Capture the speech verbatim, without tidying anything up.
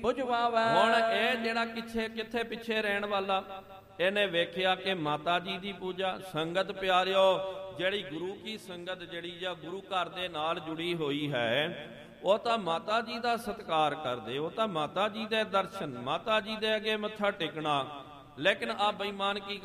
ਪੁਜਵਾਵੈ। ਹੁਣ ਇਹ ਜਿਹੜਾ ਕਿੱਥੇ ਕਿੱਥੇ ਪਿੱਛੇ ਰਹਿਣ ਵਾਲਾ, ਇਹਨੇ ਵੇਖਿਆ ਕਿ ਮਾਤਾ ਜੀ ਦੀ ਪੂਜਾ। ਸੰਗਤ ਪਿਆਰਿਓ, ਜਿਹੜੀ ਗੁਰੂ ਕੀ ਸੰਗਤ ਜਿਹੜੀ ਜਾਂ ਗੁਰੂ ਘਰ ਦੇ ਨਾਲ ਜੁੜੀ ਹੋਈ ਹੈ, ਉਹ ਤਾਂ ਮਾਤਾ ਜੀ ਦਾ ਸਤਿਕਾਰ ਕਰਦੇ, ਉਹ ਤਾਂ ਮਾਤਾ ਜੀ ਦੇ ਦਰਸ਼ਨ, ਮਾਤਾ ਜੀ ਦੇ ਅੱਗੇ ਮੱਥਾ ਟੇਕਣਾ। ਲੇਕਿਨ ਆ ਬੇਈਮਾਨ ਕੀ